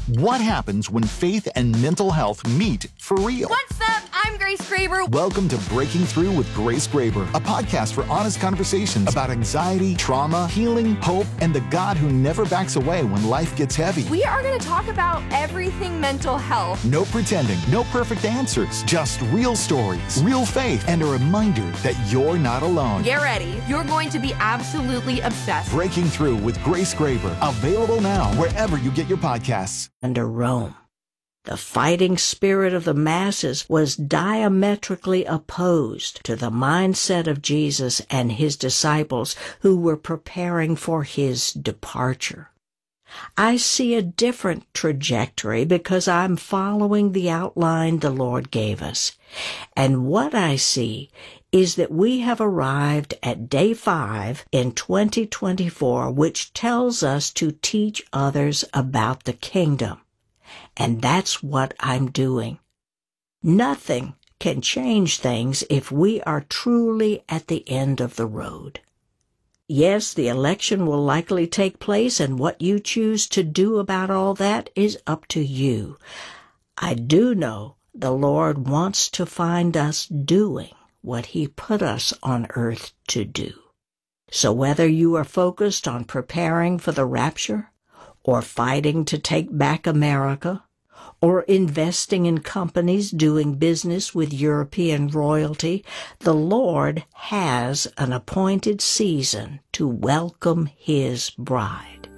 What happens when faith and mental health meet for real? What's up? I'm Grace Graber. Welcome to Breaking Through with Grace Graber, a podcast for honest conversations about anxiety, trauma, healing, hope, and the God who never backs away when life gets heavy. We are going to talk about everything mental health. No pretending, no perfect answers, just real stories, real faith, and a reminder that you're not alone. Get ready. You're going to be absolutely obsessed. Breaking Through with Grace Graber, available now wherever you get your podcasts. Under Rome, the fighting spirit of the masses was diametrically opposed to the mindset of Jesus and his disciples who were preparing for his departure. I see a different trajectory because I'm following the outline the Lord gave us. And what I see is that we have arrived at day 5 in 2024, which tells us to teach others about the kingdom. And that's what I'm doing. Nothing can change things if we are truly at the end of the road. Yes, the election will likely take place, and what you choose to do about all that is up to you. I do know the Lord wants to find us doing what he put us on earth to do. So whether you are focused on preparing for the rapture, or fighting to take back America, or investing in companies doing business with European royalty, the Lord has an appointed season to welcome his bride.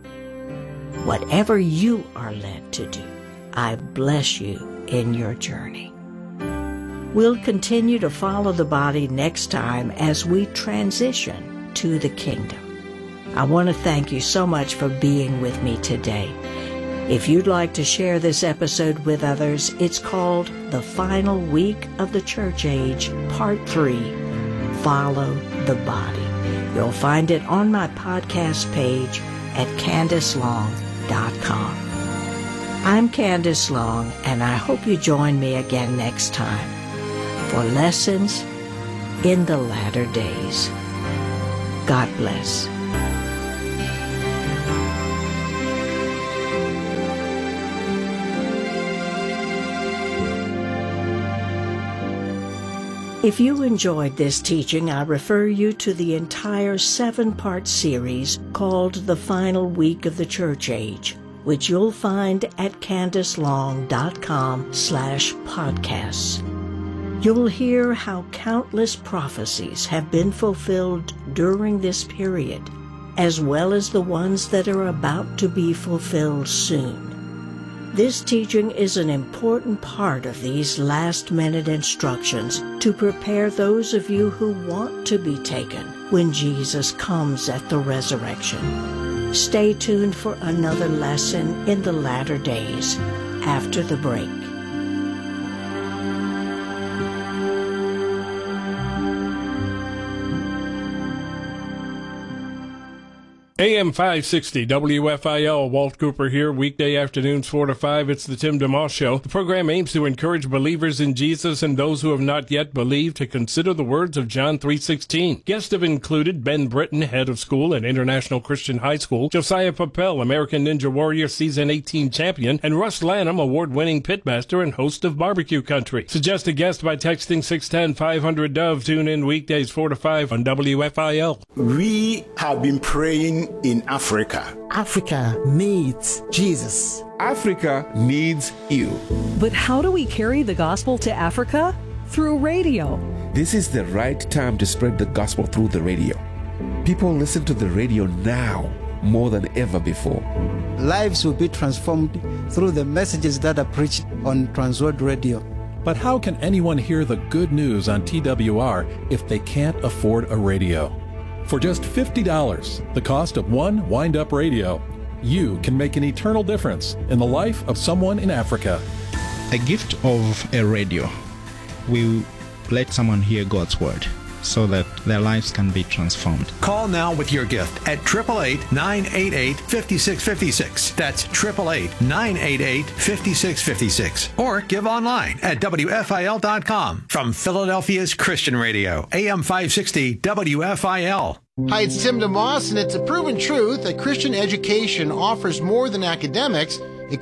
Whatever you are led to do, I bless you in your journey. We'll continue to follow the body next time as we transition to the kingdom. I want to thank you so much for being with me today. If you'd like to share this episode with others, it's called The Final Week of the Church Age, Part 3, Follow the Body. You'll find it on my podcast page at CandiceLong.com. I'm Candice Long, and I hope you join me again next time for Lessons in the Latter Days. God bless. If you enjoyed this teaching, I refer you to the entire 7-part series called The Final Week of the Church Age, which you'll find at CandiceLong.com/podcasts. You'll hear how countless prophecies have been fulfilled during this period, as well as the ones that are about to be fulfilled soon. This teaching is an important part of these last-minute instructions to prepare those of you who want to be taken when Jesus comes at the resurrection. Stay tuned for another lesson in the latter days after the break. AM 560 WFIL, Walt Cooper here, weekday afternoons 4 to 5. It's the Tim DeMoss Show. The program aims to encourage believers in Jesus and those who have not yet believed to consider the words of John 3:16. Guests have included Ben Britton, head of school at International Christian High School, Josiah Papel, American Ninja Warrior Season 18 champion, and Russ Lanham, award-winning pitmaster and host of Barbecue Country. Suggest a guest by texting 610-500-DOVE. Tune in weekdays 4 to 5 on WFIL. We have been praying in Africa. Africa needs Jesus. Africa needs you. But how do we carry the gospel to Africa? Through radio. This is the right time to spread the gospel through the radio. People listen to the radio now more than ever before. Lives will be transformed through the messages that are preached on Transworld Radio. But how can anyone hear the good news on TWR if they can't afford a radio? For just $50, the cost of one wind-up radio, you can make an eternal difference in the life of someone in Africa. A gift of a radio will let someone hear God's word so that their lives can be transformed. Call now with your gift at 888-988-5656. That's 888-988-5656. Or give online at WFIL.com. From Philadelphia's Christian Radio, AM 560 WFIL. Hi, it's Tim DeMoss, and it's a proven truth that Christian education offers more than academics.